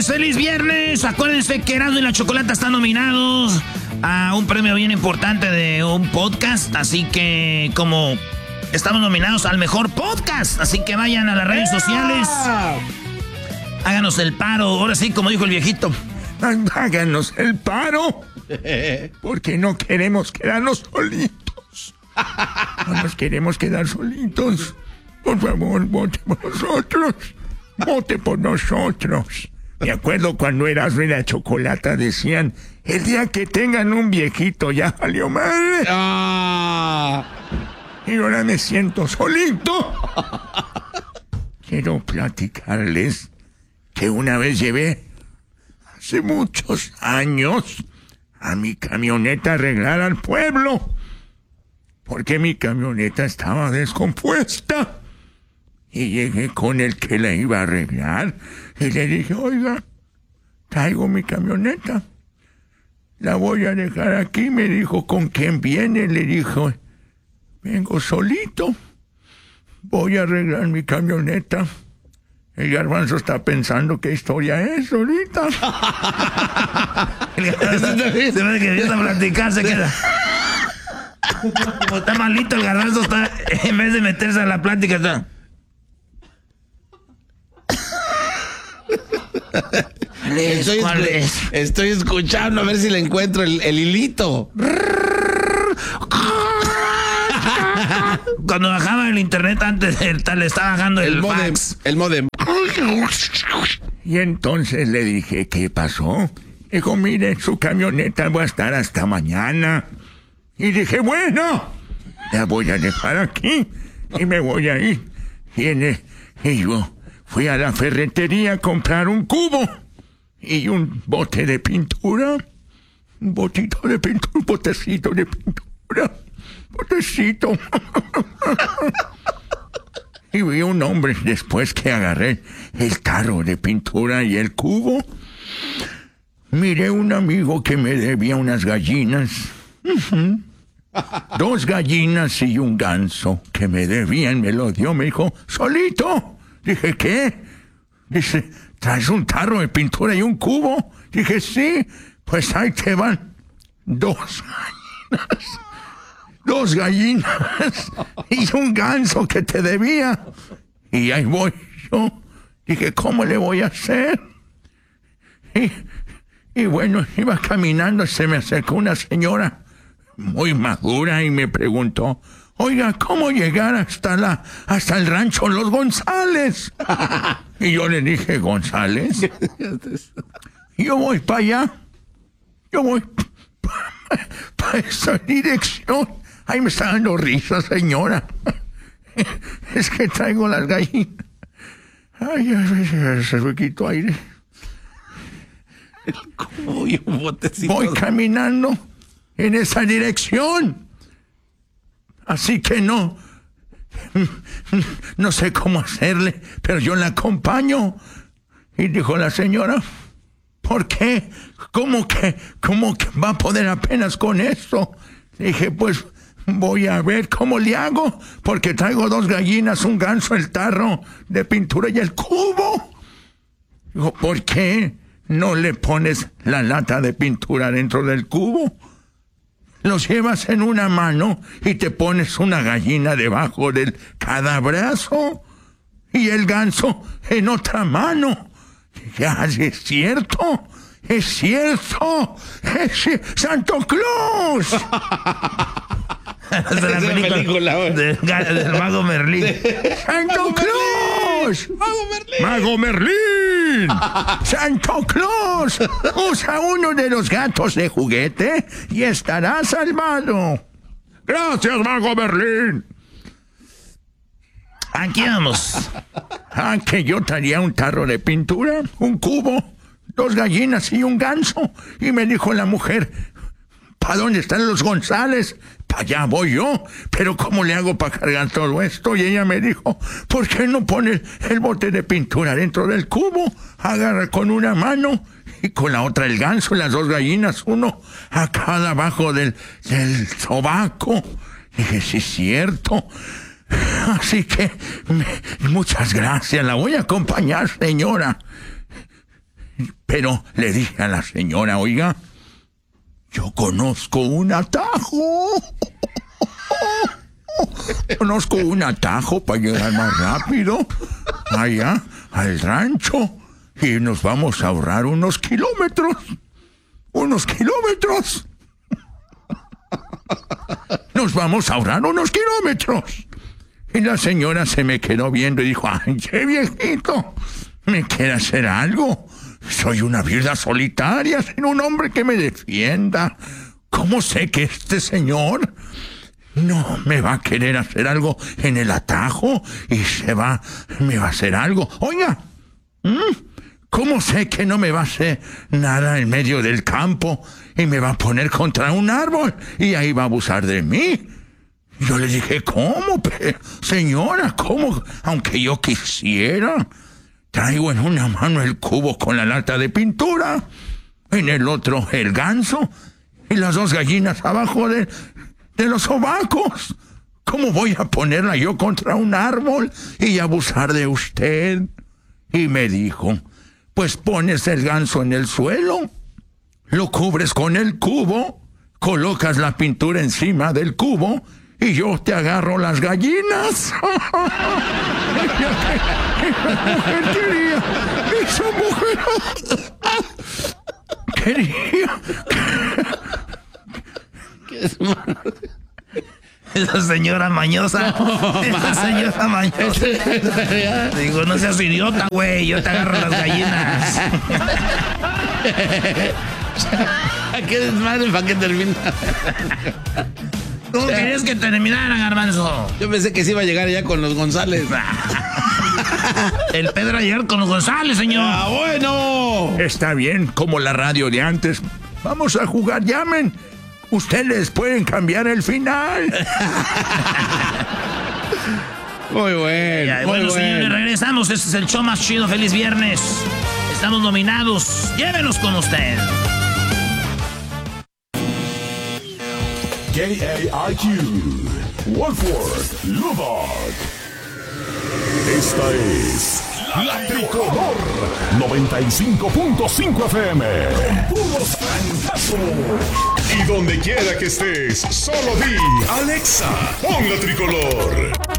feliz viernes. Acuérdense que Erasmo y la Chocolata están nominados a un premio bien importante de un podcast. Así que como estamos nominados al mejor podcast, así que vayan a las redes sociales. Háganos el paro. Ahora sí, como dijo el viejito. Háganos el paro. Porque no queremos quedarnos solitos. No nos queremos quedar solitos. Por favor, vote por nosotros. Vote por nosotros. Me acuerdo cuando Erasmo y la Chocolata decían: el día que tengan un viejito ya valió madre. Y ahora me siento solito. Quiero platicarles que una vez llevé, hace muchos años, a mi camioneta a arreglar al pueblo. Porque mi camioneta estaba descompuesta. Y llegué con el que la iba a arreglar y le dije: oiga, traigo mi camioneta, la voy a dejar aquí. Me dijo: ¿con quién viene? Le dijo: vengo solito, voy a arreglar mi camioneta. El Garbanzo está pensando qué historia es ahorita. Se ve que empieza a platicar, se queda. Como está malito el Garbanzo, está, en vez de meterse a la plática, está... Estoy escuchando a ver si le encuentro el hilito. Cuando bajaba el internet antes, le estaba bajando el fax. El modem. Y entonces le dije: ¿qué pasó? Dijo: mire, su camioneta va a estar hasta mañana. Y dije: bueno, la voy a dejar aquí y me voy a ir. Y yo fui a la ferretería a comprar un cubo y un bote de pintura. Un botito de pintura, un botecito de pintura. Botecito. Y vi un hombre después que agarré el tarro de pintura y el cubo. Miré un amigo que me debía unas gallinas. 2 gallinas y un ganso que me debían, me lo dio. Me dijo: solito. Dije: ¿qué? Dice: ¿traes un tarro de pintura y un cubo? Dije: sí. Pues ahí te van 2 gallinas. 2 gallinas y un ganso que te debía. Y ahí voy yo. Dije: ¿cómo le voy a hacer? Y bueno, iba caminando, se me acercó una señora muy madura y me preguntó: oiga, ¿cómo llegar hasta el rancho Los González? Y yo le dije: ¿González? Yo voy para allá. Yo voy para esa dirección. Ay, me está dando risa, señora. Es que traigo las gallinas. Ay, se me quitó aire. Voy caminando en esa dirección. Así que no sé cómo hacerle, pero yo la acompaño. Y dijo la señora: ¿por qué? ¿Cómo que va a poder apenas con esto? Dije: pues voy a ver cómo le hago, porque traigo 2 gallinas, un ganso, el tarro de pintura y el cubo. Dijo: ¿por qué no le pones la lata de pintura dentro del cubo? Los llevas en una mano y te pones una gallina debajo de cada brazo y el ganso en otra mano. Ya, es cierto. ¡Es cierto! ¡Santo Claus! De la película del Mago Merlín. ¡Santo Claus! ¡Mago Merlín! ¡Santo Claus! Usa uno de los gatos de juguete y estará salvado. ¡Gracias, Mago Merlín! Aquí vamos. Que yo traía un tarro de pintura, un cubo, 2 gallinas y un ganso. Y me dijo la mujer: ¿para dónde están los González? Para allá voy yo. Pero ¿cómo le hago para cargar todo esto? Y ella me dijo: ¿por qué no pone el bote de pintura dentro del cubo? Agarra con una mano y con la otra el ganso y las 2 gallinas, uno a cada abajo del sobaco. Dije: sí, es cierto. Así que muchas gracias, la voy a acompañar, señora. Pero le dije a la señora, oiga, yo conozco un atajo. Conozco un atajo para llegar más rápido allá al rancho y nos vamos a ahorrar unos kilómetros. Nos vamos a ahorrar unos kilómetros. Y la señora se me quedó viendo y dijo, ay, qué viejito, ¿me quiere hacer algo? Soy una viuda solitaria, sin un hombre que me defienda. ¿Cómo sé que este señor no me va a querer hacer algo en el atajo y me va a hacer algo? Oiga, ¿cómo sé que no me va a hacer nada en medio del campo y me va a poner contra un árbol y ahí va a abusar de mí? Yo le dije, ¿cómo, señora? ¿Cómo? Aunque yo quisiera. Traigo en una mano el cubo con la lata de pintura, en el otro el ganso y las dos gallinas abajo de los sobacos. ¿Cómo voy a ponerla yo contra un árbol y abusar de usted? Y me dijo, pues pones el ganso en el suelo, lo cubres con el cubo, colocas la pintura encima del cubo y yo te agarro las gallinas. Esa mujer quería. Esa señora mañosa. Esa señora mañosa. Digo, no seas idiota, güey. Yo te agarro las gallinas. ¿Qué desmadre para que termine? ¿Cómo querías que terminara, Garbanzo? Yo pensé que sí iba a llegar ya con los González. El Pedro a llegar con los González, señor. ¡Ah, bueno! Está bien, como la radio de antes. Vamos a jugar, llamen. Ustedes pueden cambiar el final. Muy bueno. Bueno, señores, regresamos. Este es el show más chido. Feliz viernes. Estamos nominados. Llévenos con usted. KAIQ, Wolford, Lubbock. Esta es La Tricolor 95.5 FM. Puros francazos. Y donde quiera que estés, solo di Alexa, pon La Tricolor.